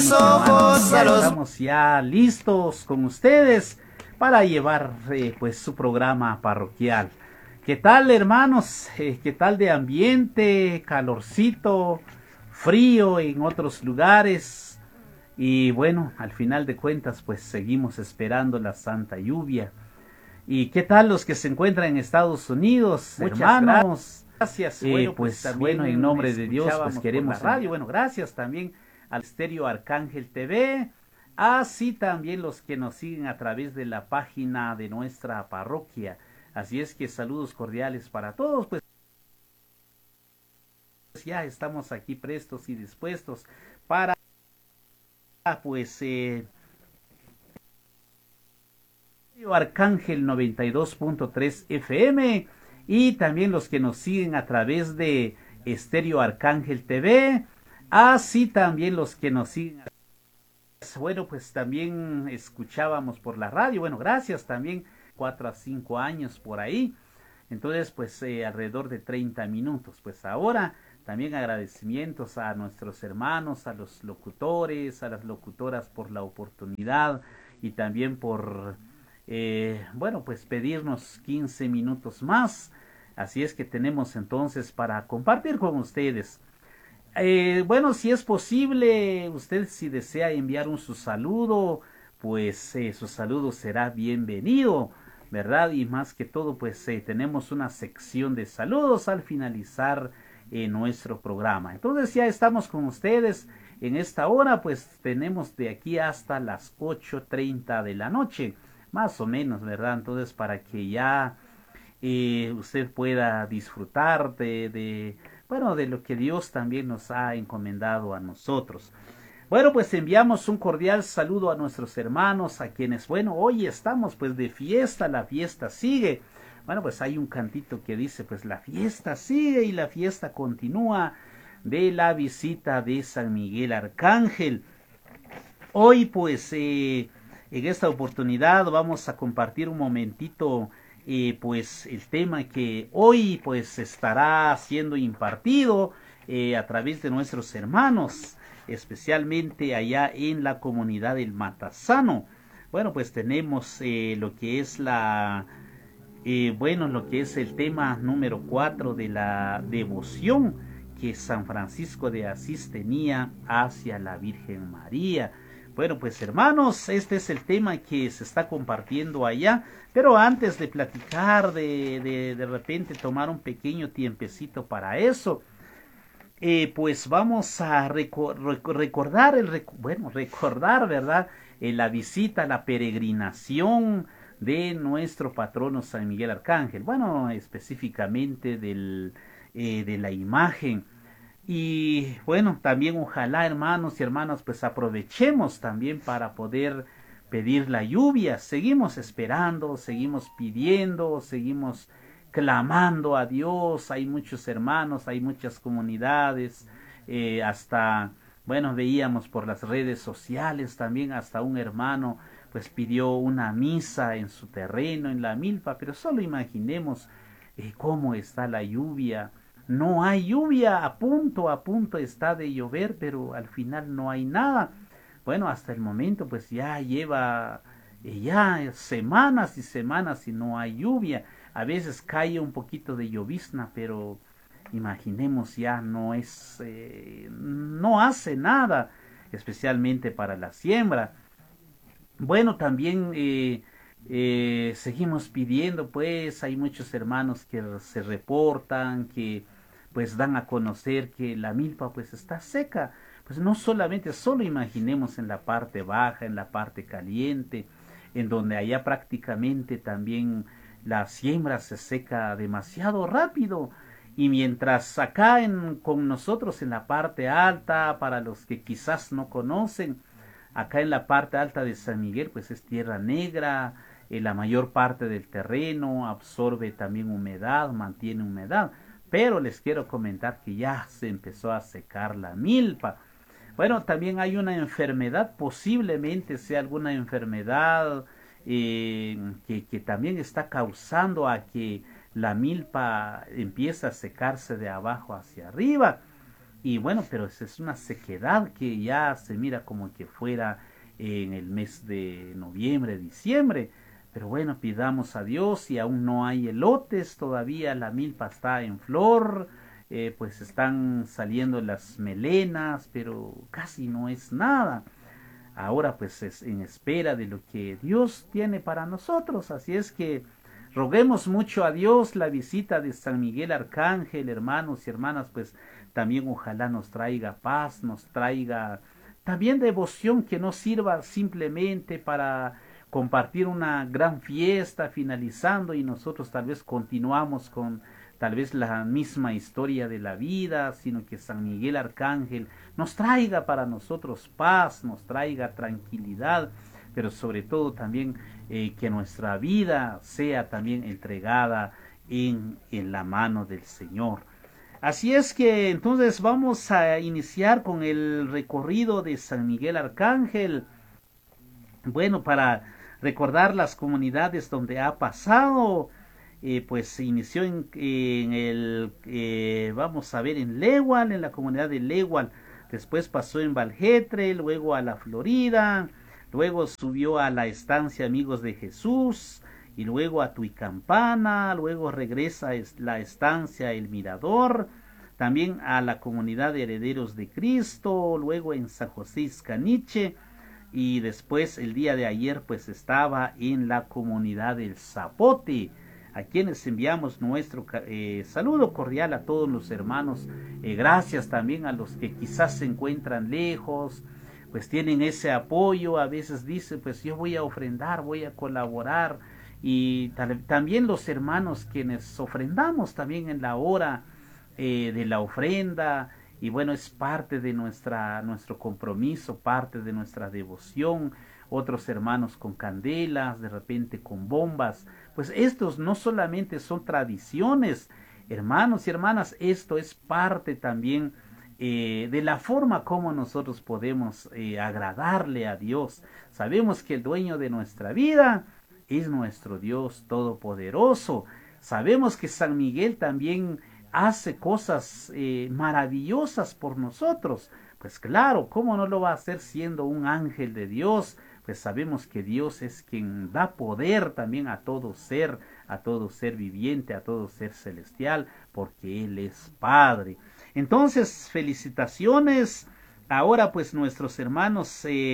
Hermanos, ya estamos ya listos con ustedes para llevar pues su programa parroquial. ¿Qué tal, hermanos? ¿Qué tal de ambiente? Calorcito, frío en otros lugares. Y bueno, al final de cuentas pues seguimos esperando la santa lluvia. ¿Y qué tal los que se encuentran en Estados Unidos, hermanos? Gracias. Bueno, en nombre de Dios pues queremos radio. Bueno, gracias también al Estéreo Arcángel TV, así también los que nos siguen a través de la página de nuestra parroquia. Así es que saludos cordiales para todos, pues ya estamos aquí prestos y dispuestos para pues Arcángel 92.3 FM y también los que nos siguen a través de Estéreo Arcángel TV, así también los que nos siguen. Bueno, pues también escuchábamos por la radio, bueno, gracias también, 4 a 5 años por ahí, entonces pues alrededor de 30 minutos, pues ahora también agradecimientos a nuestros hermanos, a los locutores, a las locutoras por la oportunidad y también por, bueno, pues pedirnos 15 minutos más, así es que tenemos entonces para compartir con ustedes. Bueno, si es posible, usted si desea enviar su saludo, pues su saludo será bienvenido, ¿verdad? Y más que todo, pues tenemos una sección de saludos al finalizar nuestro programa. Entonces ya estamos con ustedes en esta hora, pues tenemos de aquí hasta las 8:30 de la noche, más o menos, ¿verdad? Entonces para que ya usted pueda disfrutar bueno, de lo que Dios también nos ha encomendado a nosotros. Bueno, pues enviamos un cordial saludo a nuestros hermanos, a quienes, bueno, hoy estamos pues de fiesta, la fiesta sigue. Bueno, pues hay un cantito que dice, pues la fiesta sigue y la fiesta continúa de la visita de San Miguel Arcángel. Hoy pues en esta oportunidad vamos a compartir un momentito pues el tema que hoy pues estará siendo impartido a través de nuestros hermanos, especialmente allá en la comunidad del Matasano. Bueno, pues tenemos lo que es bueno, lo que es el tema número 4 de la devoción que San Francisco de Asís tenía hacia la Virgen María. Bueno, pues hermanos, este es el tema que se está compartiendo allá, pero antes de platicar, de repente tomar un pequeño tiempecito para eso, pues vamos a recordar, recordar, ¿verdad? La visita, la peregrinación de nuestro patrono San Miguel Arcángel, bueno, específicamente de la imagen. Y bueno, también ojalá hermanos y hermanas pues aprovechemos también para poder pedir la lluvia. Seguimos esperando, seguimos pidiendo, seguimos clamando a Dios. Hay muchos hermanos, hay muchas comunidades, hasta, bueno, veíamos por las redes sociales también hasta un hermano pues pidió una misa en su terreno, en la milpa, pero solo imaginemos cómo está la lluvia. No hay lluvia, a punto está de llover, pero al final no hay nada. Bueno, hasta el momento pues ya lleva ya semanas y semanas y no hay lluvia. A veces cae un poquito de llovizna, pero imaginemos ya no hace nada, especialmente para la siembra. Bueno, también seguimos pidiendo, pues hay muchos hermanos que se reportan, que pues dan a conocer que la milpa pues está seca. Pues no solamente, solo imaginemos en la parte baja, en la parte caliente, en donde allá prácticamente también la siembra se seca demasiado rápido. Y mientras acá con nosotros en la parte alta, para los que quizás no conocen, acá en la parte alta de San Miguel pues es tierra negra, la mayor parte del terreno absorbe también humedad, mantiene humedad, pero les quiero comentar que ya se empezó a secar la milpa. Bueno, también hay una enfermedad, posiblemente sea alguna enfermedad que también está causando a que la milpa empiece a secarse de abajo hacia arriba. y bueno, pero es una sequedad que ya se mira como que fuera en el mes de noviembre, diciembre. Pero bueno, pidamos a Dios, si aún no hay elotes, todavía la milpa está en flor, pues están saliendo las melenas, pero casi no es nada. Ahora pues es en espera de lo que Dios tiene para nosotros, así es que roguemos mucho a Dios la visita de San Miguel Arcángel, hermanos y hermanas, pues también ojalá nos traiga paz, nos traiga también devoción, que no sirva simplemente para compartir una gran fiesta finalizando y nosotros tal vez continuamos con tal vez la misma historia de la vida, sino que San Miguel Arcángel nos traiga para nosotros paz, nos traiga tranquilidad, pero sobre todo también que nuestra vida sea también entregada en la mano del Señor. Así es que entonces vamos a iniciar con el recorrido de San Miguel Arcángel. Bueno, para recordar las comunidades donde ha pasado, pues se inició en el, vamos a ver, en Lewal, en la comunidad de Lewal, después pasó en Valjetre, luego a la Florida, luego subió a la estancia Amigos de Jesús, y luego a Tuicampana, luego regresa a la estancia El Mirador, también a la comunidad de Herederos de Cristo, luego en San José Iscaniche, y después el día de ayer pues estaba en la comunidad del Zapote, a quienes enviamos nuestro saludo cordial a todos los hermanos, gracias también a los que quizás se encuentran lejos, pues tienen ese apoyo, a veces dicen pues yo voy a ofrendar, voy a colaborar, y también los hermanos quienes ofrendamos también en la hora de la ofrenda, y bueno, es parte de nuestro compromiso, parte de nuestra devoción, otros hermanos con candelas, de repente con bombas, pues estos no solamente son tradiciones, hermanos y hermanas, esto es parte también de la forma como nosotros podemos agradarle a Dios. Sabemos que el dueño de nuestra vida es nuestro Dios todopoderoso. Sabemos que San Miguel también hace cosas maravillosas por nosotros. Pues claro, ¿cómo no lo va a hacer siendo un ángel de Dios? Pues sabemos que Dios es quien da poder también a todo ser viviente, a todo ser celestial, porque Él es Padre. Entonces, felicitaciones. Ahora pues nuestros hermanos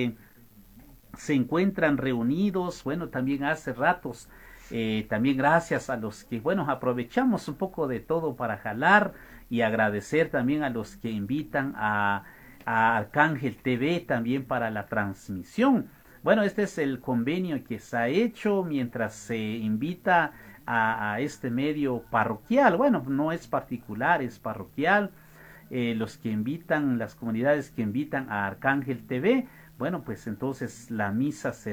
se encuentran reunidos, bueno, también hace ratos, también gracias a los que, bueno, aprovechamos un poco de todo para jalar y agradecer también a los que invitan a Arcángel TV también para la transmisión. Bueno, este es el convenio que se ha hecho mientras se invita a este medio parroquial. Bueno, no es particular, es parroquial. Los que invitan, las comunidades que invitan a Arcángel TV, bueno, pues entonces la misa se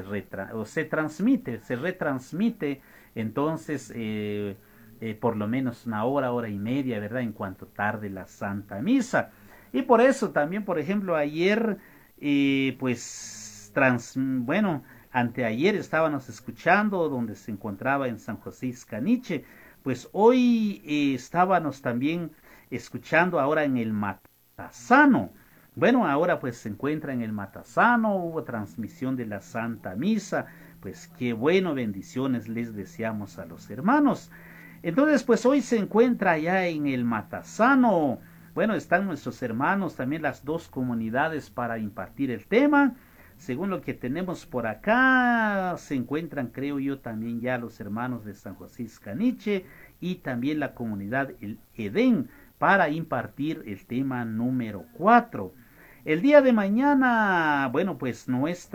retransmite, entonces por lo menos una hora, hora y media, ¿verdad? En cuanto tarde la Santa Misa. Y por eso también, por ejemplo, ayer, bueno, anteayer estábamos escuchando donde se encontraba en San José Iscaniche, pues hoy estábamos también escuchando ahora en el Matasano. Bueno, ahora pues se encuentra en el Matasano, hubo transmisión de la Santa Misa, pues qué bueno, bendiciones les deseamos a los hermanos. Entonces pues hoy se encuentra allá en el Matasano, bueno, están nuestros hermanos, también las dos comunidades para impartir el tema. Según lo que tenemos por acá, se encuentran, creo yo, también ya los hermanos de San José Iscaniche y también la comunidad El Edén para impartir el tema número 4. El día de mañana, bueno, pues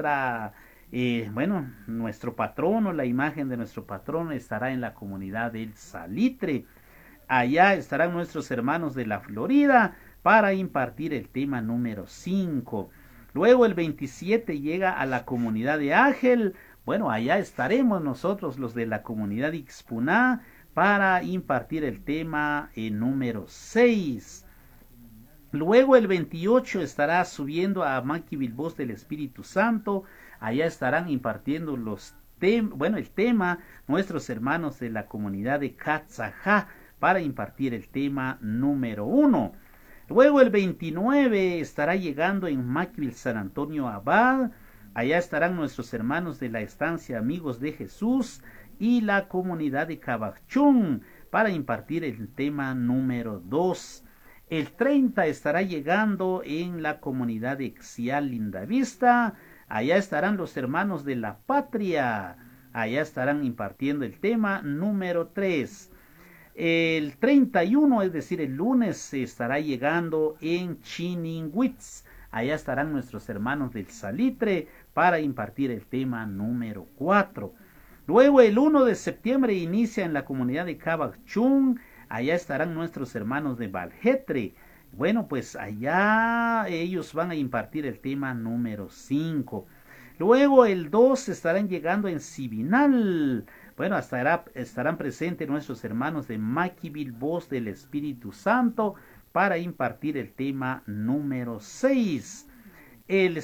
nuestro patrono, la imagen de nuestro patrono estará en la comunidad del Salitre. Allá estarán nuestros hermanos de la Florida para impartir el tema número 5. Luego el 27 llega a la comunidad de Ángel. Bueno, allá estaremos nosotros los de la comunidad Ixpuná para impartir el tema número 6. Luego el 28 estará subiendo a Manquivilbós del Espíritu Santo. Allá estarán impartiendo el tema nuestros hermanos de la comunidad de Catzajá para impartir el tema número 1. Luego el 29 estará llegando en Maquil, San Antonio Abad. Allá estarán nuestros hermanos de la estancia Amigos de Jesús y la comunidad de Cabachún para impartir el tema número 2. El 30 estará llegando en la comunidad de Exial Lindavista. Allá estarán los hermanos de la Patria. Allá estarán impartiendo el tema número 3. El 31, es decir, el lunes, se estará llegando en Chininguitz. Allá estarán nuestros hermanos del Salitre para impartir el tema número 4. Luego el 1 de septiembre inicia en la comunidad de Cabachún. Allá estarán nuestros hermanos de Valjetre. Bueno, pues allá ellos van a impartir el tema número 5. Luego el 2 estarán llegando en Sibinal. Bueno, estarán presentes nuestros hermanos de Maquivil, Voz del Espíritu Santo, para impartir el tema número 6. El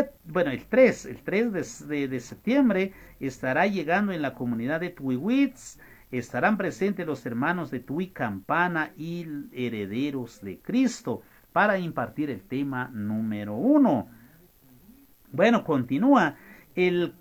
3 de septiembre estará llegando en la comunidad de Tuiwitz. Estarán presentes los hermanos de Tui Campana y Herederos de Cristo para impartir el tema número 1. Bueno, continúa. El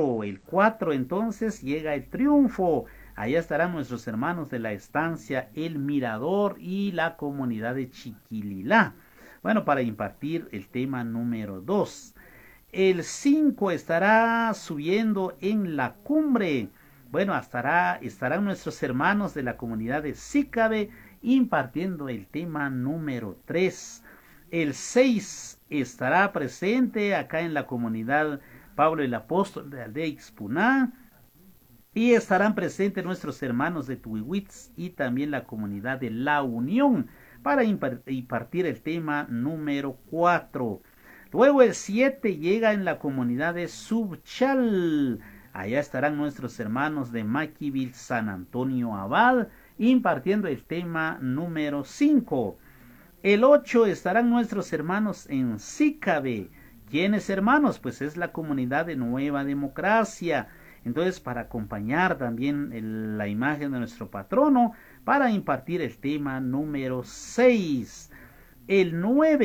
4 entonces llega el triunfo. Allá estarán nuestros hermanos de la estancia El Mirador y la comunidad de Chiquililá. Bueno, para impartir el tema número 2. El 5 estará subiendo en la cumbre. Bueno, estarán nuestros hermanos de la comunidad de Sícabe impartiendo el tema número 3. El 6 estará presente acá en la comunidad Pablo el Apóstol de Aldea Ixpuná. Y estarán presentes nuestros hermanos de Tuiwitz y también la comunidad de La Unión para impartir el tema número 4. Luego el 7 llega en la comunidad de Subchal. Allá estarán nuestros hermanos de Maquivil, San Antonio Abad, impartiendo el tema número 5. El 8 estarán nuestros hermanos en Sícabe. ¿Quiénes hermanos? Pues es la comunidad de Nueva Democracia. Entonces, para acompañar también la imagen de nuestro patrono, para impartir el tema número 6. El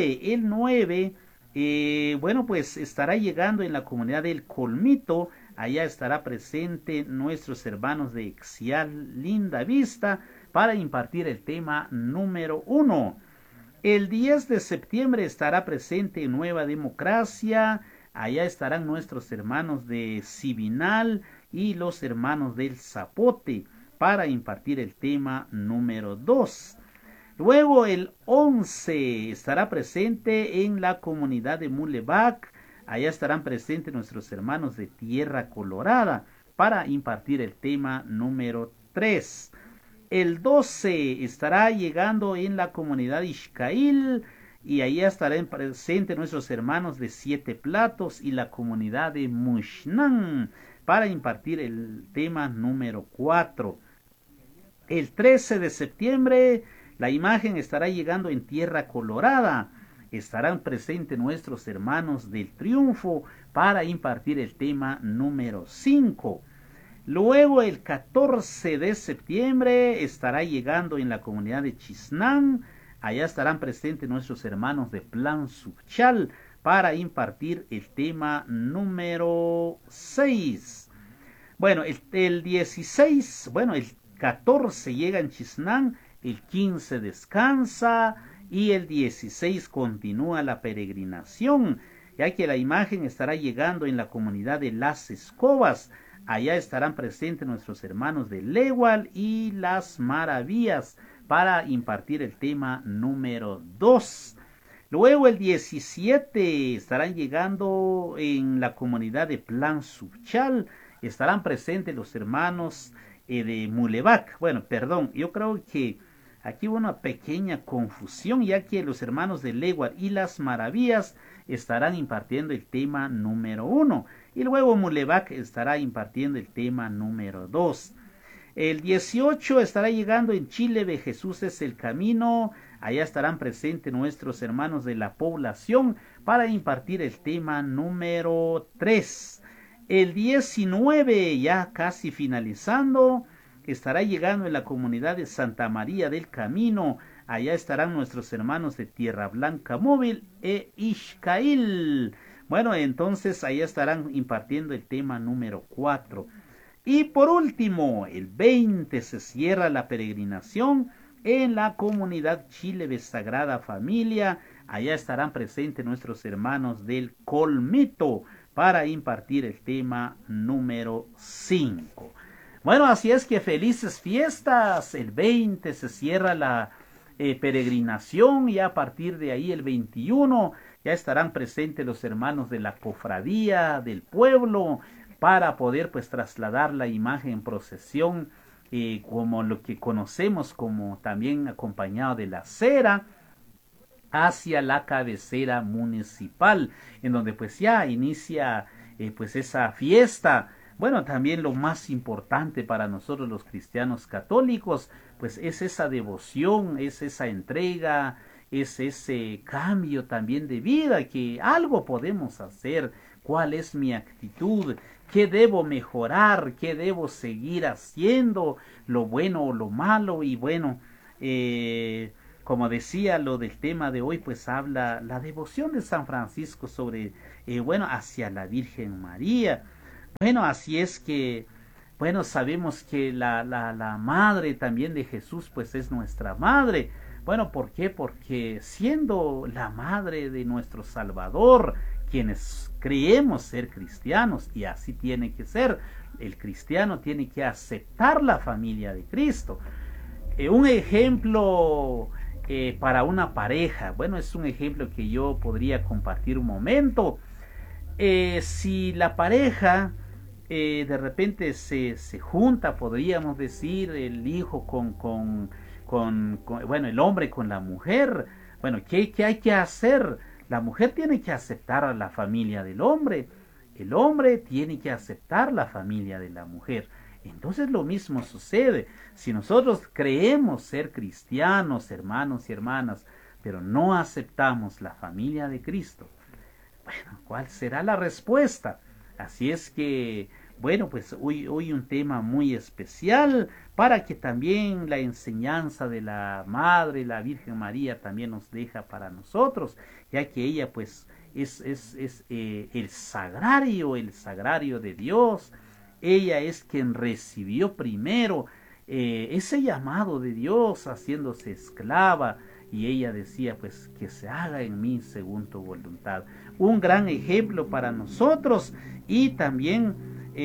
9, bueno, pues estará llegando en la comunidad del Colmito. Allá estará presente nuestros hermanos de Exial Lindavista para impartir el tema número 1. El 10 de septiembre estará presente Nueva Democracia. Allá estarán nuestros hermanos de Sibinal y los hermanos del Zapote para impartir el tema número 2. Luego el 11 estará presente en la comunidad de Mulevac. Allá estarán presentes nuestros hermanos de Tierra Colorada para impartir el tema número 3. El 12 estará llegando en la comunidad Ixcail y allá estarán presentes nuestros hermanos de Siete Platos y la comunidad de Mushnan para impartir el tema número 4. El 13 de septiembre la imagen estará llegando en Tierra Colorada. Estarán presentes nuestros hermanos del Triunfo para impartir el tema número 5. Luego el 14 de septiembre estará llegando en la comunidad de Chisnán. Allá estarán presentes nuestros hermanos de Plan Subchal para impartir el tema número 6. Bueno, el 16, bueno, el 14 llega en Chisnán, el 15 descansa y el 16 continúa la peregrinación, ya que la imagen estará llegando en la comunidad de Las Escobas. Allá estarán presentes nuestros hermanos de Legual y Las Maravillas para impartir el tema número 2. Luego el 17 estarán llegando en la comunidad de Plan Subchal. Estarán presentes los hermanos de Mulevac. Bueno, perdón, yo creo que aquí hubo una pequeña confusión, ya que los hermanos de Legual y Las Maravillas estarán impartiendo el tema número 1. Y luego Mulevac estará impartiendo el tema número 2. El 18 estará llegando en Chile de Jesús es el camino. Allá estarán presentes nuestros hermanos de la población para impartir el tema número 3. El 19, ya casi finalizando, estará llegando en la comunidad de Santa María del Camino. Allá estarán nuestros hermanos de Tierra Blanca Móvil e Ixcail. Bueno, entonces allá estarán impartiendo el tema número 4. Y por último, el 20 se cierra la peregrinación en la comunidad Chile de Sagrada Familia. Allá estarán presentes nuestros hermanos del Colmeto para impartir el tema número 5. Bueno, así es que felices fiestas. El 20 se cierra la peregrinación y a partir de ahí el 21 ya estarán presentes los hermanos de la cofradía del pueblo para poder pues trasladar la imagen en procesión como lo que conocemos como también acompañado de la cera hacia la cabecera municipal, en donde pues ya inicia pues esa fiesta. Bueno, también lo más importante para nosotros los cristianos católicos, pues es esa devoción, es esa entrega, es ese cambio también de vida, que algo podemos hacer. ¿Cuál es mi actitud? ¿Qué debo mejorar? ¿Qué debo seguir haciendo? ¿Lo bueno o lo malo? Y bueno, como decía, lo del tema de hoy, pues habla la devoción de San Francisco sobre, bueno, hacia la Virgen María. Bueno, así es que, bueno, sabemos que la madre también de Jesús, pues es nuestra madre. Bueno, ¿por qué? Porque siendo la madre de nuestro Salvador, quienes creemos ser cristianos, y así tiene que ser, el cristiano tiene que aceptar la familia de Cristo. Un ejemplo para una pareja, bueno, es un ejemplo que yo podría compartir un momento. Si la pareja de repente se junta, podríamos decir, el hijo bueno, el hombre con la mujer, bueno, ¿qué hay que hacer? La mujer tiene que aceptar a la familia del hombre, el hombre tiene que aceptar la familia de la mujer. Entonces lo mismo sucede. Si nosotros creemos ser cristianos, hermanos y hermanas, pero no aceptamos la familia de Cristo, bueno, ¿cuál será la respuesta? Así es que, bueno, pues hoy un tema muy especial para que también la enseñanza de la Madre, la Virgen María, también nos deja para nosotros, ya que ella pues es el sagrario de Dios. Ella es quien recibió primero ese llamado de Dios haciéndose esclava, y ella decía pues que se haga en mí según tu voluntad. Un gran ejemplo para nosotros. Y también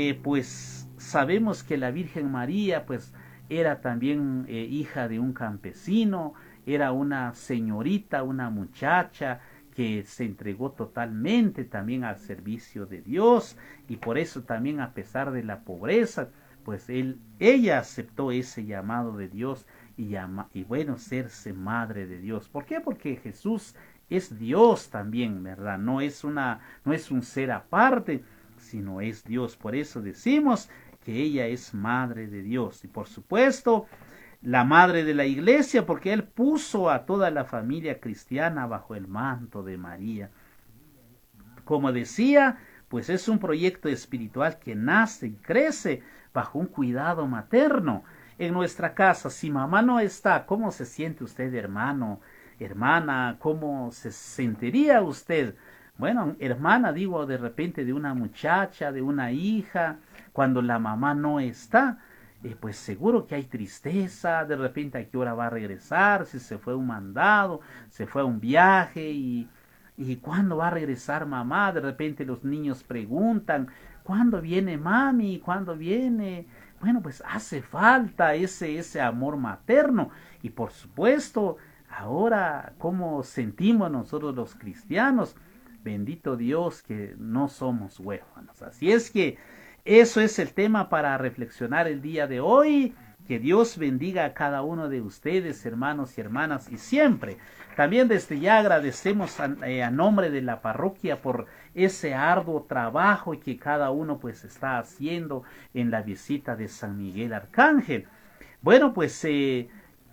pues sabemos que la Virgen María pues era también hija de un campesino, era una señorita, una muchacha que se entregó totalmente también al servicio de Dios, y por eso también, a pesar de la pobreza, pues ella aceptó ese llamado de Dios y bueno, serse madre de Dios. ¿Por qué? Porque Jesús es Dios también, ¿verdad? No es un ser aparte, sino es Dios. Por eso decimos que ella es madre de Dios. Y por supuesto, la madre de la iglesia, porque Él puso a toda la familia cristiana bajo el manto de María. Como decía, pues es un proyecto espiritual que nace y crece bajo un cuidado materno. En nuestra casa, si mamá no está, ¿cómo se siente usted, hermano, hermana? ¿Cómo se sentiría usted? Bueno, hermana, digo, de repente de una muchacha, de una hija, cuando la mamá no está, pues seguro que hay tristeza, de repente a qué hora va a regresar, si se fue a un mandado, se fue a un viaje, y cuándo va a regresar mamá. De repente los niños preguntan, ¿cuándo viene mami? ¿Cuándo viene? Bueno, pues hace falta ese amor materno. Y por supuesto, ahora, ¿cómo sentimos nosotros los cristianos? Bendito Dios que no somos huérfanos. Así es que eso es el tema para reflexionar el día de hoy. Que Dios bendiga a cada uno de ustedes, hermanos y hermanas, y siempre. También desde ya agradecemos a nombre de la parroquia por ese arduo trabajo que cada uno pues está haciendo en la visita de San Miguel Arcángel. Bueno, pues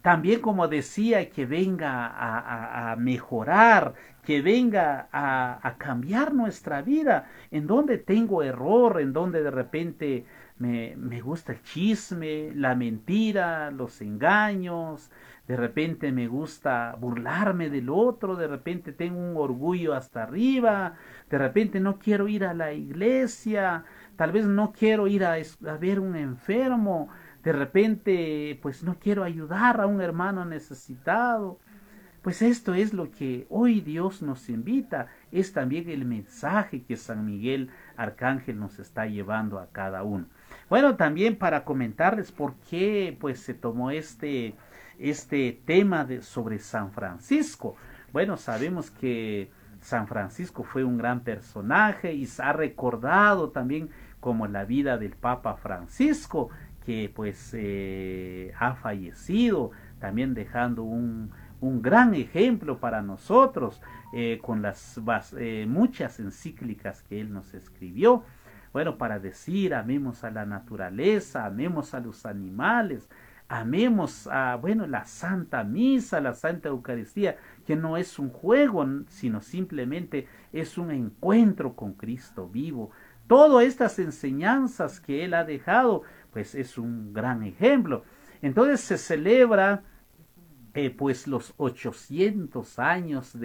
también como decía, que venga a mejorar, que venga a cambiar nuestra vida, en donde tengo error, en donde de repente me gusta el chisme, la mentira, los engaños, de repente me gusta burlarme del otro, de repente tengo un orgullo hasta arriba, de repente no quiero ir a la iglesia, tal vez no quiero ir a ver un enfermo, de repente pues no quiero ayudar a un hermano necesitado. Pues esto es lo que hoy Dios nos invita, es también el mensaje que San Miguel Arcángel nos está llevando a cada uno. Bueno, también para comentarles por qué pues se tomó este tema sobre San Francisco. Bueno, sabemos que San Francisco fue un gran personaje y se ha recordado también como la vida del Papa Francisco, que pues ha fallecido, también dejando un gran ejemplo para nosotros con las muchas encíclicas que él nos escribió. Bueno, para decir, amemos a la naturaleza, amemos a los animales, amemos a, bueno, la Santa Misa, la Santa Eucaristía, que no es un juego, sino simplemente es un encuentro con Cristo vivo. Todas estas enseñanzas que él ha dejado, pues es un gran ejemplo. Entonces se celebra pues los 800 años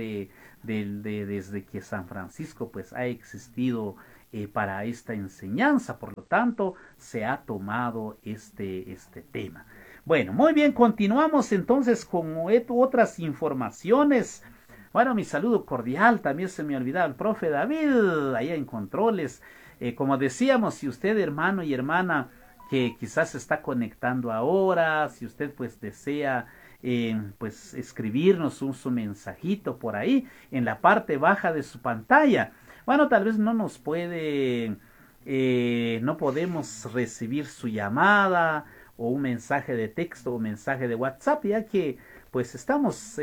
desde que San Francisco pues ha existido para esta enseñanza, por lo tanto se ha tomado este tema. Bueno, muy bien, continuamos entonces con otras informaciones. Bueno, mi saludo cordial, también se me olvidaba el profe David, allá en controles. Como decíamos, si usted, hermano y hermana, que quizás se está conectando ahora, si usted pues desea pues escribirnos su mensajito por ahí en la parte baja de su pantalla. Bueno, tal vez no nos puede, no podemos recibir su llamada o un mensaje de texto o mensaje de WhatsApp, ya que pues estamos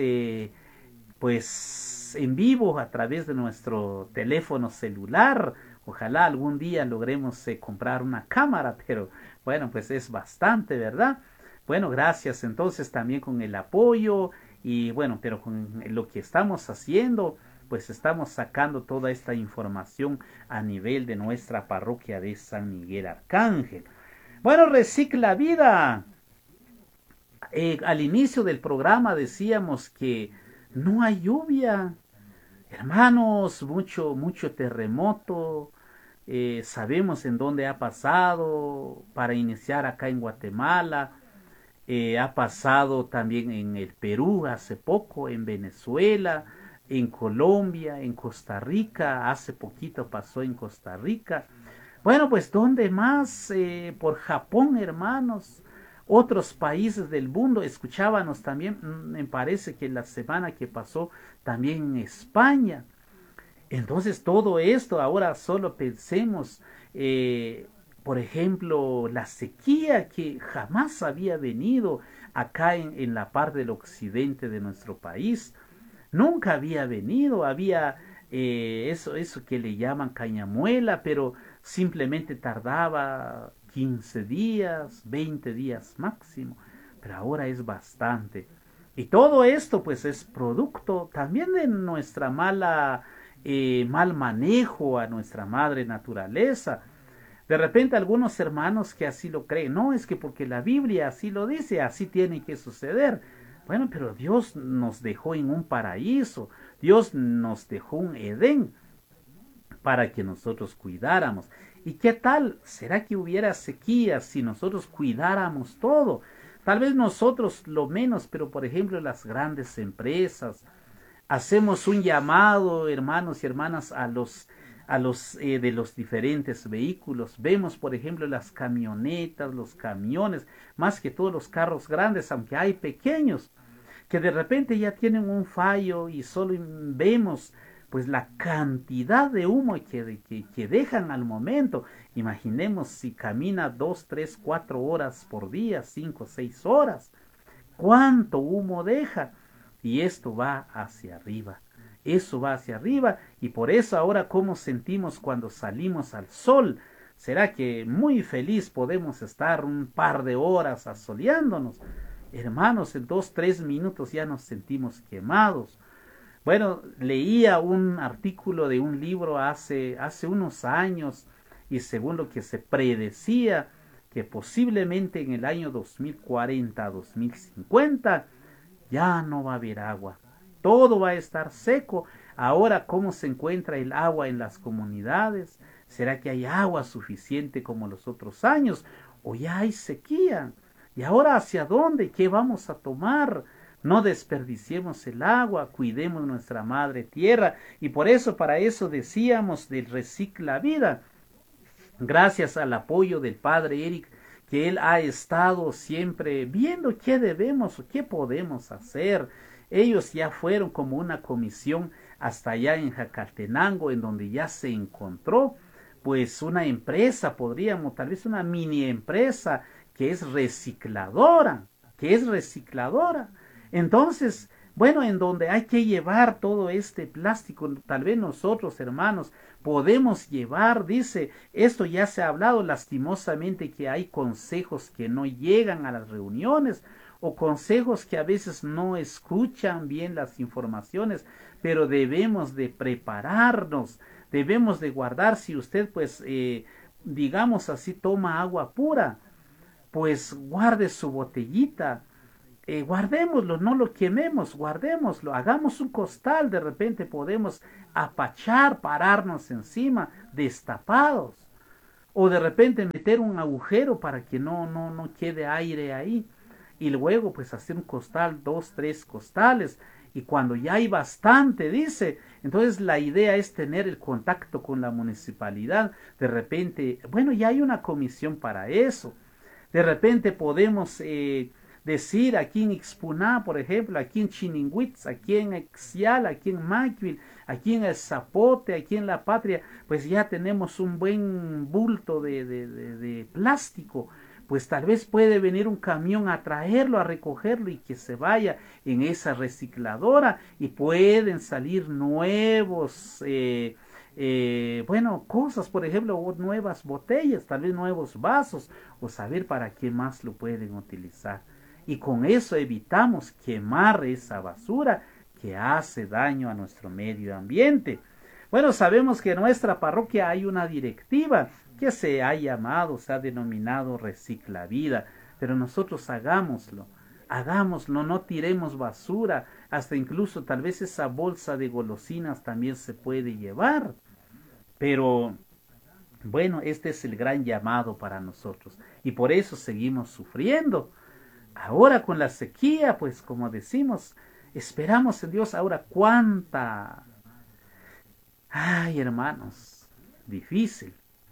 pues en vivo a través de nuestro teléfono celular. Ojalá algún día logremos comprar una cámara, pero bueno, pues es bastante, ¿verdad? Bueno, gracias entonces también con el apoyo y bueno, pero con lo que estamos haciendo, pues estamos sacando toda esta información a nivel de nuestra parroquia de San Miguel Arcángel. Bueno, Recicla Vida. Al inicio del programa decíamos que no hay lluvia. Hermanos, mucho terremoto. Sabemos en dónde ha pasado para iniciar acá en Guatemala. Ha pasado también en el Perú hace poco, en Venezuela, en Colombia, en Costa Rica, hace poquito pasó en Costa Rica. Bueno, pues ¿dónde más? Por Japón, hermanos, otros países del mundo. Escuchábamos también, me parece que la semana que pasó también en España. Entonces todo esto, ahora solo pensemos, por ejemplo, la sequía que jamás había venido acá en la parte del occidente de nuestro país. Nunca había venido, había eso que le llaman cañamuela, pero simplemente tardaba 15 días, 20 días máximo, pero ahora es bastante. Y todo esto pues es producto también de nuestra mal manejo a nuestra madre naturaleza. De repente algunos hermanos que así lo creen, no, es que porque la Biblia así lo dice, así tiene que suceder. Bueno, pero Dios nos dejó en un paraíso, Dios nos dejó un Edén para que nosotros cuidáramos. ¿Y qué tal? ¿Será que hubiera sequía si nosotros cuidáramos todo? Tal vez nosotros lo menos, pero por ejemplo las grandes empresas, hacemos un llamado, hermanos y hermanas, a los de los diferentes vehículos. Vemos, por ejemplo, las camionetas, los camiones, más que todos los carros grandes, aunque hay pequeños, que de repente ya tienen un fallo y solo vemos pues la cantidad de humo que dejan al momento. Imaginemos si camina 2, 3, 4 horas por día, 5, 6 horas. ¿Cuánto humo deja? Y esto va hacia arriba. Eso va hacia arriba y por eso ahora cómo sentimos cuando salimos al sol. ¿Será que muy feliz podemos estar un par de horas asoleándonos? hermanos, en 2, 3 minutos ya nos sentimos quemados. Bueno, leía un artículo de un libro hace unos años y según lo que se predecía, que posiblemente en el año 2040, 2050, ya no va a haber agua. Todo va a estar seco. Ahora, ¿cómo se encuentra el agua en las comunidades? ¿Será que hay agua suficiente como los otros años? ¿O ya hay sequía? ¿Y ahora hacia dónde? ¿Qué vamos a tomar? No desperdiciemos el agua, cuidemos nuestra madre tierra. Y por eso, para eso decíamos del Recicla Vida. Gracias al apoyo del padre Eric, que él ha estado siempre viendo qué debemos o qué podemos hacer. Ellos ya fueron como una comisión hasta allá en Jacaltenango, en donde ya se encontró pues una empresa, podríamos, tal vez una mini empresa que es recicladora, Entonces, bueno, en donde hay que llevar todo este plástico, tal vez nosotros, hermanos, podemos llevar, dice, esto ya se ha hablado lastimosamente que hay consejos que no llegan a las reuniones o consejos que a veces no escuchan bien las informaciones, pero debemos de prepararnos, debemos de guardar. Si usted pues digamos así toma agua pura, pues guarde su botellita, guardémoslo, no lo quememos, guardémoslo, hagamos un costal, de repente podemos apachar, pararnos encima, destapados, o de repente meter un agujero para que no quede aire ahí, y luego pues hacer un costal, 2, 3 costales, y cuando ya hay bastante, dice, entonces la idea es tener el contacto con la municipalidad, de repente, bueno, ya hay una comisión para eso, de repente podemos decir aquí en Ixpuná, por ejemplo, aquí en Chininguitz, aquí en Exial, aquí en Macville, aquí en El Zapote, aquí en La Patria, pues ya tenemos un buen bulto de plástico, pues tal vez puede venir un camión a traerlo, a recogerlo y que se vaya en esa recicladora y pueden salir nuevos bueno, cosas, por ejemplo, nuevas botellas, tal vez nuevos vasos, o saber para qué más lo pueden utilizar. Y con eso evitamos quemar esa basura que hace daño a nuestro medio ambiente. Bueno, sabemos que en nuestra parroquia hay una directiva que se ha llamado, se ha denominado Recicla Vida, pero nosotros hagámoslo, no tiremos basura, hasta incluso tal vez esa bolsa de golosinas también se puede llevar. Pero bueno, este es el gran llamado para nosotros y por eso seguimos sufriendo. Ahora con la sequía, pues como decimos, esperamos en Dios. Ahora ay hermanos, difícil.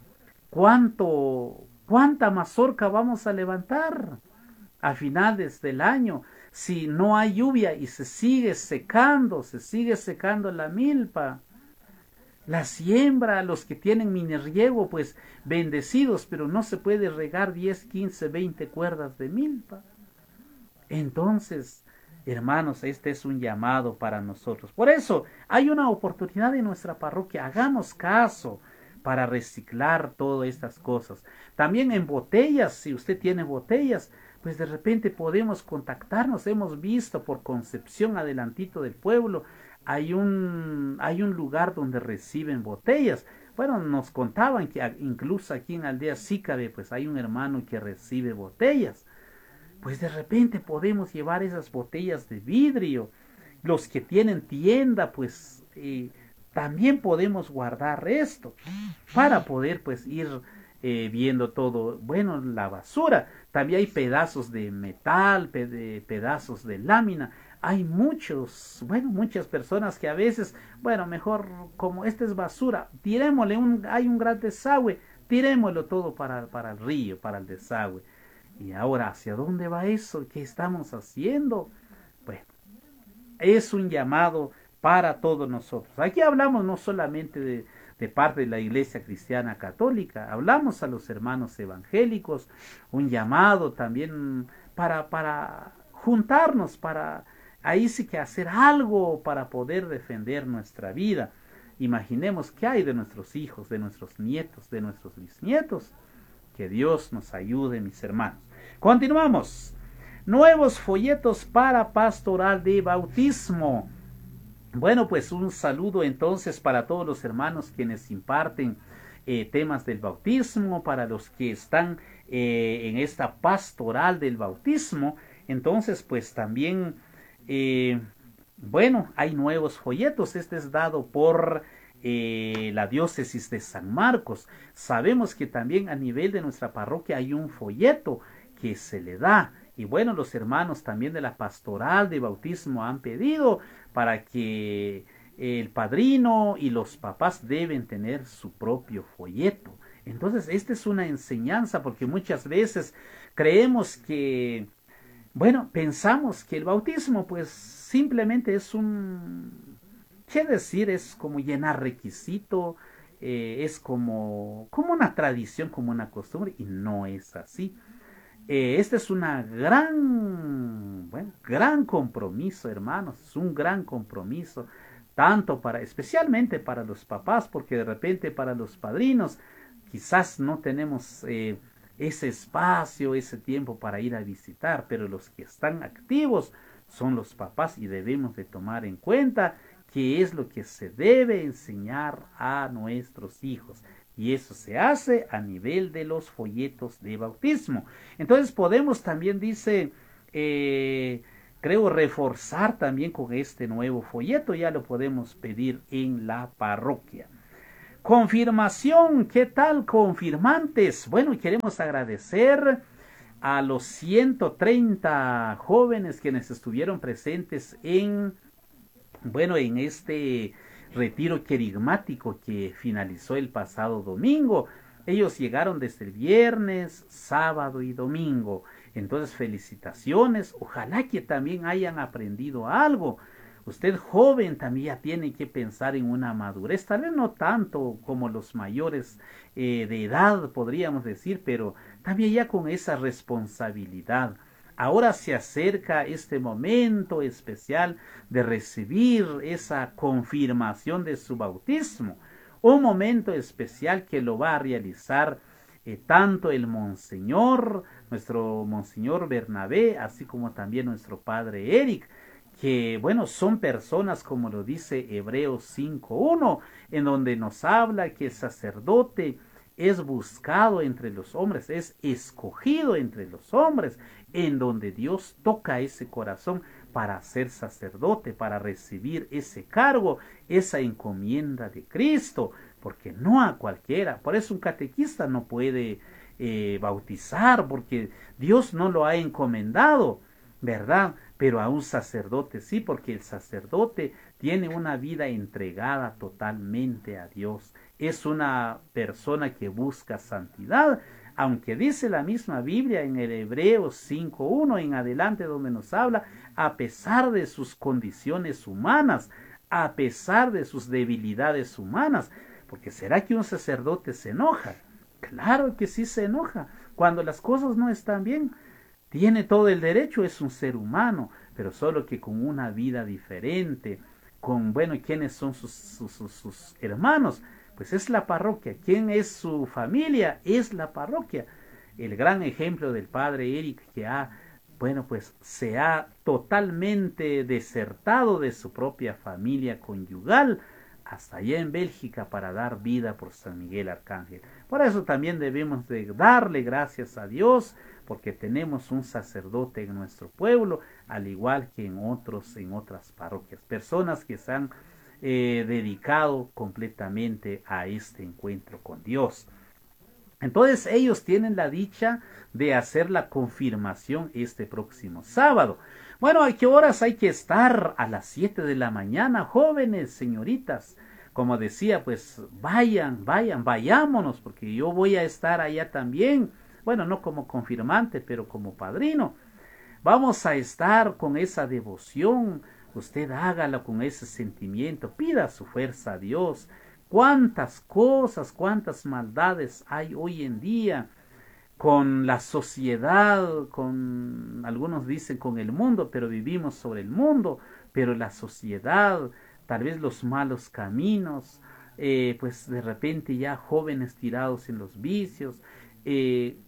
Cuánta mazorca vamos a levantar a finales del año si no hay lluvia y se sigue secando la milpa. La siembra, los que tienen mini riego, pues bendecidos, pero no se puede regar 10, 15, 20 cuerdas de milpa. Entonces, hermanos, este es un llamado para nosotros. Por eso, hay una oportunidad en nuestra parroquia. Hagamos caso para reciclar todas estas cosas. También en botellas, si usted tiene botellas, pues de repente podemos contactarnos. Hemos visto por Concepción, adelantito del pueblo, hay un lugar donde reciben botellas. Bueno, nos contaban que incluso aquí en Aldea Sícabe, pues hay un hermano que recibe botellas. Pues de repente podemos llevar esas botellas de vidrio. Los que tienen tienda, pues también podemos guardar esto para poder pues ir viendo todo. Bueno, la basura. También hay pedazos de metal, pedazos de lámina. Hay muchas personas que a veces, bueno, mejor como esta es basura, tirémosle, hay un gran desagüe, tirémoslo todo para el río, para el desagüe. Y ahora, ¿hacia dónde va eso? ¿Qué estamos haciendo? Bueno, es un llamado para todos nosotros. Aquí hablamos no solamente de parte de la Iglesia Cristiana Católica, hablamos a los hermanos evangélicos, un llamado también para juntarnos, para ahí sí que hacer algo para poder defender nuestra vida. Imaginemos qué hay de nuestros hijos, de nuestros nietos, de nuestros bisnietos. Que Dios nos ayude, mis hermanos. Continuamos. nuevos folletos para pastoral de bautismo. Bueno, pues un saludo entonces para todos los hermanos quienes imparten temas del bautismo, para los que están en esta pastoral del bautismo. Entonces, pues también, bueno, hay nuevos folletos. Este es dado por la diócesis de San Marcos. Sabemos que también a nivel de nuestra parroquia hay un folleto que se le da. Y bueno, los hermanos también de la pastoral de bautismo han pedido para que el padrino y los papás deben tener su propio folleto. Entonces, esta es una enseñanza porque muchas veces creemos que, bueno, pensamos que el bautismo pues simplemente es ¿qué decir? Es como llenar requisito, es como una tradición, como una costumbre, y no es así. Este es una gran compromiso, hermanos, es un gran compromiso, especialmente para los papás, porque de repente para los padrinos quizás no tenemos ese espacio, ese tiempo para ir a visitar, pero los que están activos son los papás y debemos de tomar en cuenta qué es lo que se debe enseñar a nuestros hijos. Y eso se hace a nivel de los folletos de bautismo. Entonces podemos también, dice, creo, reforzar también con este nuevo folleto. Ya lo podemos pedir en la parroquia. Confirmación, ¿qué tal, confirmantes? Bueno, queremos agradecer a los 130 jóvenes quienes estuvieron presentes en este retiro querigmático que finalizó el pasado domingo. Ellos llegaron desde el viernes, sábado y domingo. Entonces, felicitaciones. Ojalá que también hayan aprendido algo. Usted joven también ya tiene que pensar en una madurez, tal vez no tanto como los mayores de edad, podríamos decir, pero también ya con esa responsabilidad. Ahora se acerca este momento especial de recibir esa confirmación de su bautismo, un momento especial que lo va a realizar tanto el monseñor, nuestro monseñor Bernabé, así como también nuestro padre Eric, que bueno, son personas como lo dice Hebreos 5:1, en donde nos habla que el sacerdote es buscado entre los hombres, es escogido entre los hombres, en donde Dios toca ese corazón para ser sacerdote, para recibir ese cargo, esa encomienda de Cristo, porque no a cualquiera, por eso un catequista no puede bautizar, porque Dios no lo ha encomendado, ¿verdad? Pero a un sacerdote sí, porque el sacerdote tiene una vida entregada totalmente a Dios. Es una persona que busca santidad, aunque dice la misma Biblia en el Hebreos 5:1 en adelante donde nos habla, a pesar de sus condiciones humanas, a pesar de sus debilidades humanas, porque ¿será que un sacerdote se enoja? Claro que sí se enoja, cuando las cosas no están bien. Tiene todo el derecho, es un ser humano, pero solo que con una vida diferente, bueno, ¿quiénes son sus hermanos? Pues es la parroquia. ¿Quién es su familia? Es la parroquia. El gran ejemplo del padre Eric que se ha totalmente desertado de su propia familia conyugal hasta allá en Bélgica para dar vida por San Miguel Arcángel. Por eso también debemos de darle gracias a Dios, porque tenemos un sacerdote en nuestro pueblo, al igual que en otras parroquias, personas que se han dedicado completamente a este encuentro con Dios. Entonces ellos tienen la dicha de hacer la confirmación este próximo sábado. Bueno, ¿a qué horas hay que estar? A las 7 de la mañana, jóvenes, señoritas. Como decía, pues vayámonos, porque yo voy a estar allá también. Bueno, no como confirmante, pero como padrino. Vamos a estar con esa devoción. Usted hágalo con ese sentimiento. Pida su fuerza a Dios. Cuántas cosas, cuántas maldades hay hoy en día con la sociedad, algunos dicen con el mundo, pero vivimos sobre el mundo, pero la sociedad, tal vez los malos caminos, pues de repente ya jóvenes tirados en los vicios,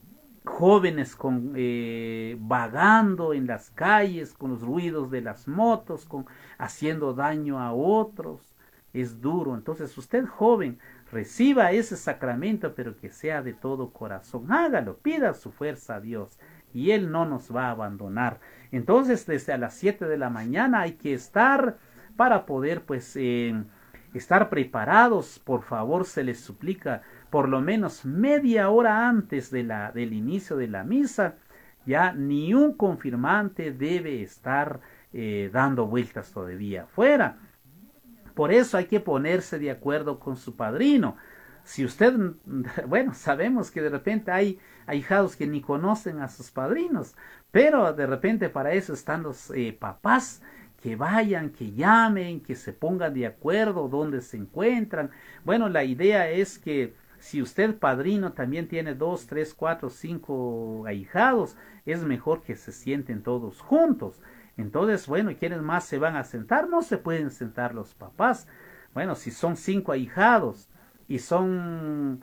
jóvenes vagando en las calles con los ruidos de las motos, haciendo daño a otros. Es duro. Entonces usted, joven, reciba ese sacramento, pero que sea de todo corazón. Hágalo, pida su fuerza a Dios y Él no nos va a abandonar. Entonces desde a las 7 de la mañana hay que estar para poder pues estar preparados. Por favor, se les suplica por lo menos media hora antes del inicio de la misa. Ya ni un confirmante debe estar dando vueltas todavía afuera. Por eso hay que ponerse de acuerdo con su padrino. Si usted, bueno, sabemos que de repente hay ahijados que ni conocen a sus padrinos, pero de repente para eso están los papás, que vayan, que llamen, que se pongan de acuerdo dónde se encuentran. Bueno, la idea es que si usted, padrino, también tiene 2, 3, 4, 5 ahijados, es mejor que se sienten todos juntos. Entonces, bueno, ¿quiénes más se van a sentar? No se pueden sentar los papás. Bueno, si son 5 ahijados y son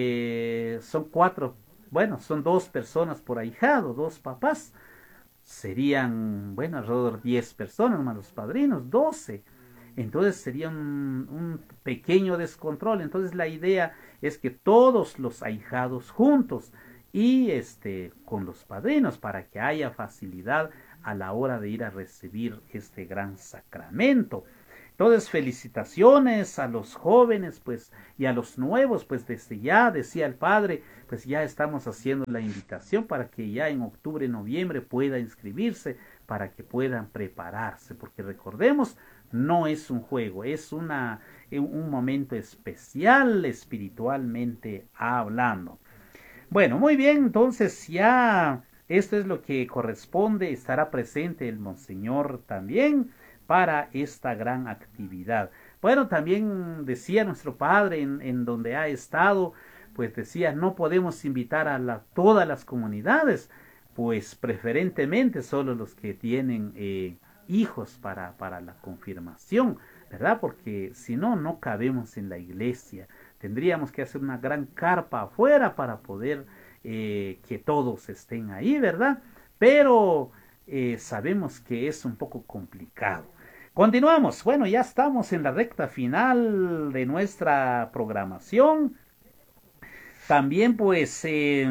4, bueno, son 2 personas por ahijado, 2 papás, serían, bueno, alrededor de 10 personas más los padrinos, 12. Entonces sería un pequeño descontrol. Entonces la idea es que todos los ahijados juntos y con los padrinos, para que haya facilidad a la hora de ir a recibir este gran sacramento. Entonces, felicitaciones a los jóvenes, pues, y a los nuevos, pues, desde ya, decía el padre, pues ya estamos haciendo la invitación para que ya en octubre, noviembre pueda inscribirse, para que puedan prepararse, porque recordemos, no es un juego, es un momento especial espiritualmente hablando. Bueno, muy bien, entonces ya esto es lo que corresponde, estará presente el monseñor también para esta gran actividad. Bueno, también decía nuestro padre en donde ha estado, pues decía, no podemos invitar a todas las comunidades, pues preferentemente solo los que tienen hijos para la confirmación, ¿verdad? Porque si no, no cabemos en la iglesia. Tendríamos que hacer una gran carpa afuera para poder que todos estén ahí, ¿verdad? Pero sabemos que es un poco complicado. Continuamos. Bueno, ya estamos en la recta final de nuestra programación. También, pues,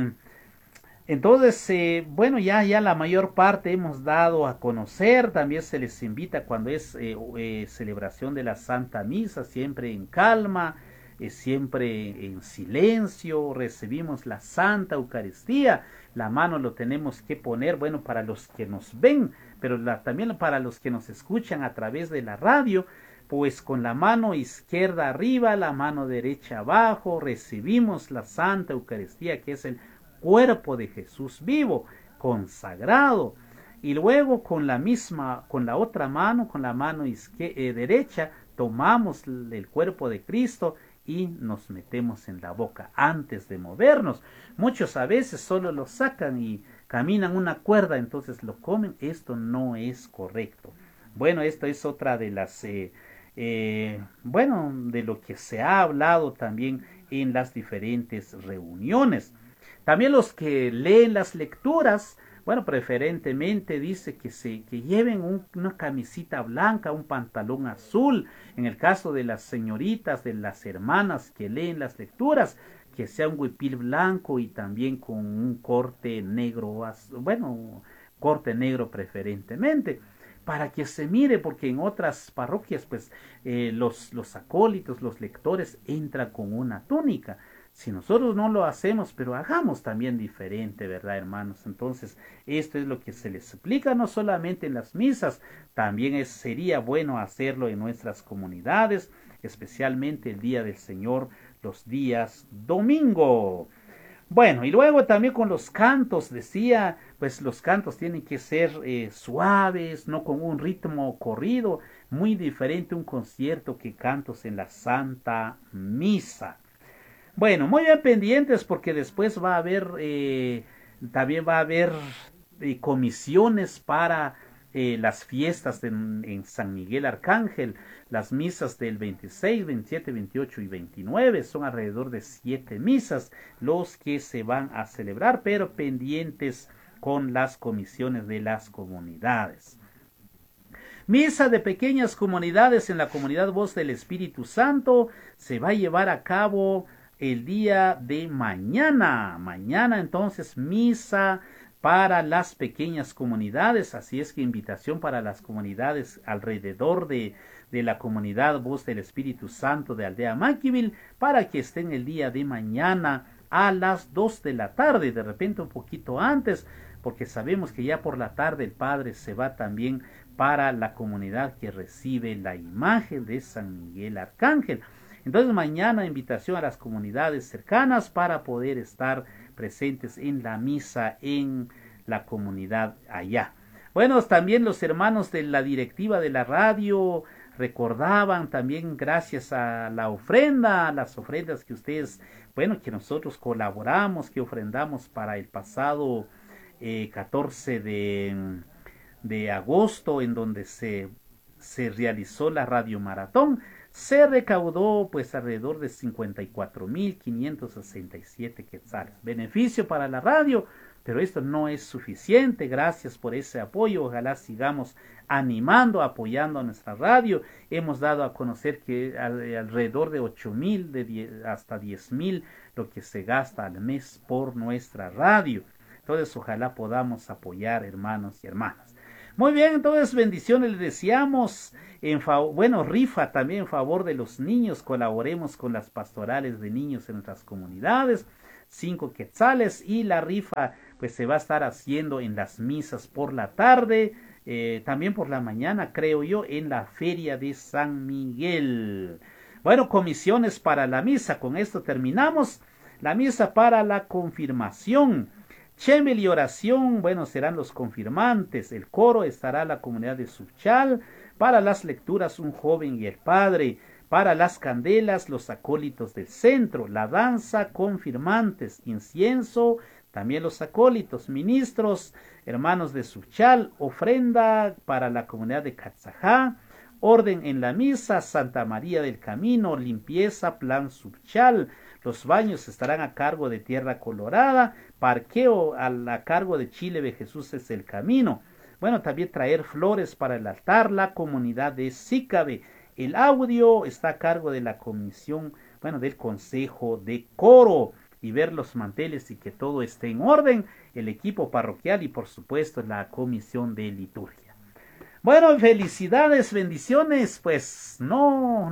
entonces, bueno, ya la mayor parte hemos dado a conocer. También se les invita cuando es celebración de la Santa Misa, siempre en calma, siempre en silencio. Recibimos la Santa Eucaristía. La mano lo tenemos que poner, bueno, para los que nos ven, pero también para los que nos escuchan a través de la radio, pues con la mano izquierda arriba, la mano derecha abajo, recibimos la Santa Eucaristía, que es el cuerpo de Jesús vivo, consagrado. Y luego con la otra mano, con la mano derecha, tomamos el cuerpo de Cristo y nos metemos en la boca antes de movernos. Muchos a veces solo lo sacan y caminan una cuerda, entonces lo comen. Esto no es correcto. Bueno, esto es otra de las, bueno, de lo que se ha hablado también en las diferentes reuniones. También los que leen las lecturas, bueno, preferentemente dice que lleven una camisita blanca, un pantalón azul. En el caso de las señoritas, de las hermanas que leen las lecturas, que sea un huipil blanco y también con un corte negro, bueno, corte negro preferentemente, para que se mire, porque en otras parroquias, pues, los acólitos, los lectores entran con una túnica. Si nosotros no lo hacemos, pero hagamos también diferente, ¿verdad, hermanos? Entonces, esto es lo que se les explica no solamente en las misas, también sería bueno hacerlo en nuestras comunidades, especialmente el Día del Señor, los días domingo. Bueno, y luego también con los cantos, decía, pues los cantos tienen que ser suaves, no con un ritmo corrido, muy diferente un concierto que cantos en la Santa Misa. Bueno, muy bien pendientes porque después va a haber, también va a haber comisiones para las fiestas en San Miguel Arcángel, las misas del 26, 27, 28 y 29, son alrededor de 7 misas los que se van a celebrar, pero pendientes con las comisiones de las comunidades. Misa de pequeñas comunidades en la comunidad Voz del Espíritu Santo se va a llevar a cabo el día de mañana. Mañana entonces misa para las pequeñas comunidades, así es que invitación para las comunidades alrededor de la comunidad Voz del Espíritu Santo de Aldea Maquivil para que estén el día de mañana a las 2 de la tarde, de repente un poquito antes, porque sabemos que ya por la tarde el Padre se va también para la comunidad que recibe la imagen de San Miguel Arcángel. Entonces mañana invitación a las comunidades cercanas para poder estar presentes en la misa en la comunidad allá. Bueno, también los hermanos de la directiva de la radio recordaban también gracias a la ofrenda, las ofrendas que ustedes, bueno, que nosotros colaboramos, que ofrendamos para el pasado 14 de agosto, en donde se realizó la radio maratón. Se recaudó pues alrededor de 54.567 quetzales. Beneficio para la radio, pero esto no es suficiente. Gracias por ese apoyo. Ojalá sigamos animando, apoyando a nuestra radio. Hemos dado a conocer que alrededor de 8.000 hasta 10.000 lo que se gasta al mes por nuestra radio. Entonces ojalá podamos apoyar, hermanos y hermanas. Muy bien, entonces bendiciones les deseamos. Rifa también en favor de los niños. Colaboremos con las pastorales de niños en nuestras comunidades. 5 quetzales, y la rifa pues se va a estar haciendo en las misas por la tarde, también por la mañana creo yo, en la feria de San Miguel. Bueno, comisiones para la misa. Con esto terminamos. La misa para la confirmación. Chemel y oración, bueno, serán los confirmantes. El coro estará la comunidad de Suchal. Para las lecturas, un joven y el padre. Para las candelas, los acólitos del centro. La danza, confirmantes. Incienso, también los acólitos. Ministros, hermanos de Suchal. Ofrenda para la comunidad de Catzajá. Orden en la misa, Santa María del Camino. Limpieza, plan Suchal. Los baños estarán a cargo de Tierra Colorada. Parqueo a cargo de Chile de Jesús es el camino. Bueno, también traer flores para el altar, la comunidad de Sícabe. El audio está a cargo de la comisión, bueno, del consejo de coro, y ver los manteles y que todo esté en orden, el equipo parroquial y por supuesto la comisión de liturgia. Bueno, felicidades, bendiciones. Pues no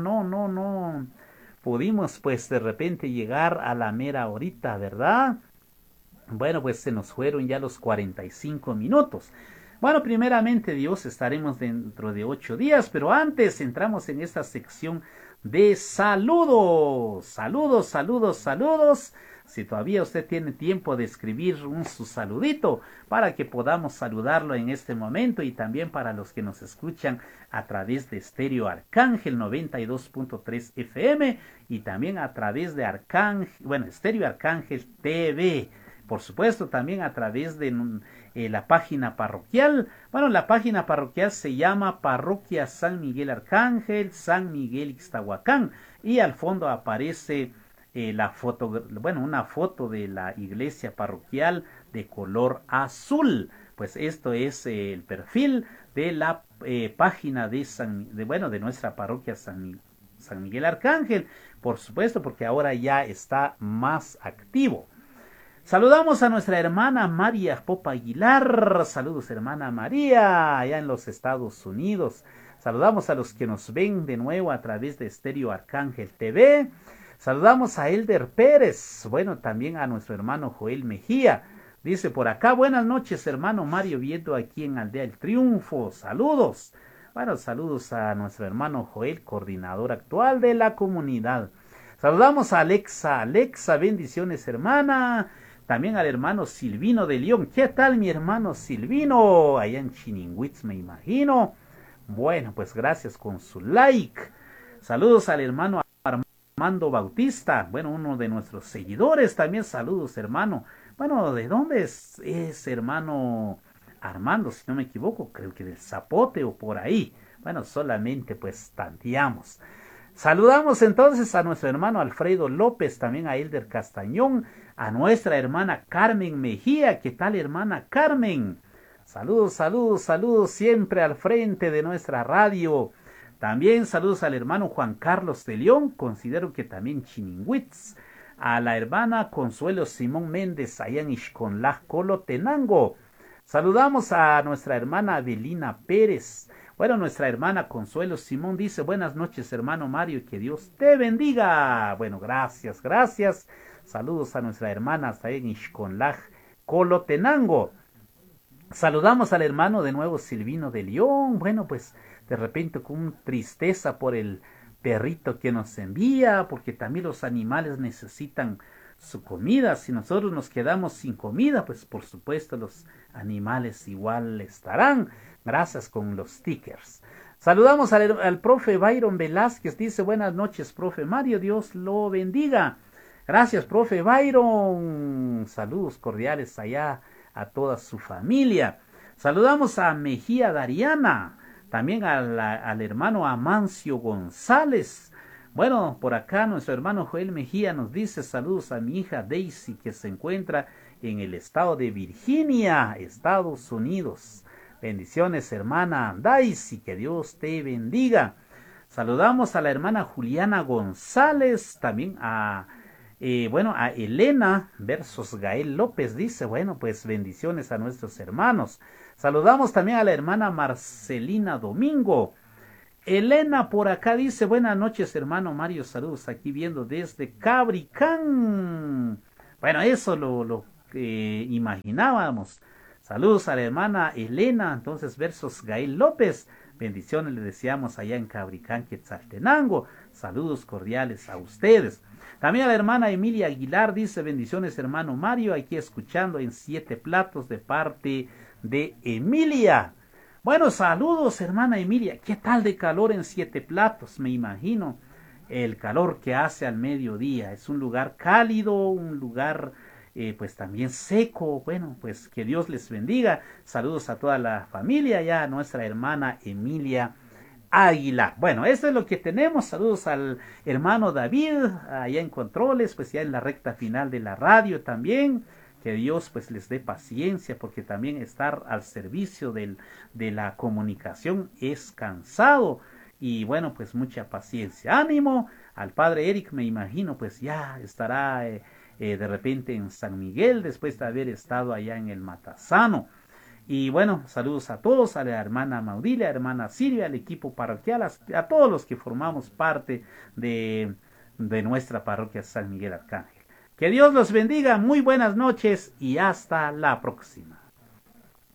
pudimos pues de repente llegar a la mera horita, ¿verdad? Bueno, pues se nos fueron ya los 45 minutos. Bueno, primeramente Dios, estaremos dentro de 8 días, pero antes entramos en esta sección de saludos. Saludos. Si todavía usted tiene tiempo de escribir su saludito para que podamos saludarlo en este momento, y también para los que nos escuchan a través de Estéreo Arcángel 92.3 FM y también a través de Estéreo Arcángel TV. Por supuesto, también a través de la página parroquial. Bueno, la página parroquial se llama Parroquia San Miguel Arcángel, San Miguel Ixtahuacán, y al fondo aparece una foto de la iglesia parroquial de color azul. Pues esto es el perfil de la página de nuestra parroquia San Miguel Arcángel. Por supuesto, porque ahora ya está más activo. Saludamos a nuestra hermana María Popa Aguilar. Saludos, hermana María, allá en los Estados Unidos. Saludamos a los que nos ven de nuevo a través de Estéreo Arcángel TV. Saludamos a Elder Pérez. Bueno, también a nuestro hermano Joel Mejía. Dice por acá, buenas noches, hermano Mario, viendo aquí en Aldea El Triunfo. Saludos. Bueno, saludos a nuestro hermano Joel, coordinador actual de la comunidad. Saludamos a Alexa. Alexa, bendiciones, hermana. También al hermano Silvino de León. ¿Qué tal, mi hermano Silvino? Allá en Chiningüitz, me imagino. Bueno, pues gracias con su like. Saludos al hermano Armando Bautista. Bueno, uno de nuestros seguidores. También saludos, hermano. Bueno, ¿de dónde es hermano Armando, si no me equivoco, creo que del Zapote o por ahí. Bueno, solamente pues tanteamos. Saludamos entonces a nuestro hermano Alfredo López, también a Elder Castañón, a nuestra hermana Carmen Mejía. ¿Qué tal, hermana Carmen? Saludos, saludos, saludos siempre al frente de nuestra radio. También saludos al hermano Juan Carlos de León, considero que también Chininguitz. A la hermana Consuelo Simón Méndez, allá en Ixconlaj, Colotenango. Saludamos a nuestra hermana Avelina Pérez. Bueno, nuestra hermana Consuelo Simón dice, buenas noches, hermano Mario, y que Dios te bendiga. Bueno, gracias, gracias. Saludos a nuestra hermana hasta en Ixconlaj, Colotenango. Saludamos al hermano de nuevo Silvino de León. Bueno, pues de repente con tristeza por el perrito que nos envía, porque también los animales necesitan su comida. Si nosotros nos quedamos sin comida, pues por supuesto los animales igual estarán. Gracias con los stickers. Saludamos al profe Byron Velázquez. Dice, buenas noches, profe Mario, Dios lo bendiga. Gracias, profe Byron. Saludos cordiales allá a toda su familia. Saludamos a Mejía Dariana, también al hermano Amancio González. Bueno, por acá nuestro hermano Joel Mejía nos dice saludos a mi hija Daisy, que se encuentra en el estado de Virginia, Estados Unidos. Bendiciones, hermana Daisy, que Dios te bendiga. Saludamos a la hermana Juliana González, también a Elena versus Gael López. Dice, bueno, pues bendiciones a nuestros hermanos. Saludamos también a la hermana Marcelina Domingo. Elena por acá dice, buenas noches, hermano Mario, saludos aquí viendo desde Cabricán. Bueno, eso lo imaginábamos. Saludos a la hermana Elena, entonces versus Gael López. Bendiciones le deseamos allá en Cabricán, Quetzaltenango. Saludos cordiales a ustedes. También a la hermana Emilia Aguilar dice, bendiciones, hermano Mario, aquí escuchando en 7 platos de parte de Emilia. Bueno, saludos, hermana Emilia. ¿Qué tal de calor en 7 platos? Me imagino el calor que hace al mediodía. Es un lugar cálido, un lugar pues también seco. Bueno, pues que Dios les bendiga. Saludos a toda la familia, ya a nuestra hermana Emilia Águila. Bueno, eso es lo que tenemos. Saludos al hermano David, allá en Controles, pues ya en la recta final de la radio también. Que Dios pues les dé paciencia, porque también estar al servicio de la comunicación es cansado. Y bueno, pues mucha paciencia. Ánimo al padre Eric, me imagino, pues ya estará de repente en San Miguel, después de haber estado allá en el Matasano. Y bueno, saludos a todos, a la hermana Maudilia, a la hermana Silvia, al equipo parroquial, a todos los que formamos parte de nuestra parroquia San Miguel Arcángel. Que Dios los bendiga, muy buenas noches y hasta la próxima.